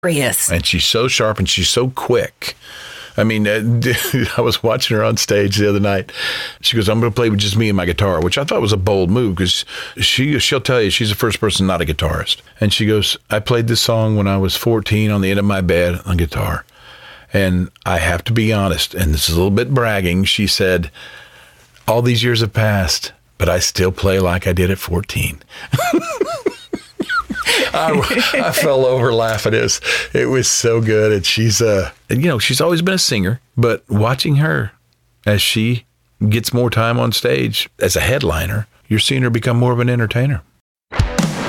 hilarious. And she's so sharp and she's so quick. I mean, I was watching her on stage the other night. She goes, I'm going to play with just me and my guitar, which I thought was a bold move because she'll tell you she's the first person not a guitarist. And she goes, I played this song when I was 14 on the end of my bed on guitar. And I have to be honest, and this is a little bit bragging, she said, all these years have passed, but I still play like I did at 14. I fell over laughing. It was so good. And she's she's always been a singer, but watching her as she gets more time on stage as a headliner, you're seeing her become more of an entertainer.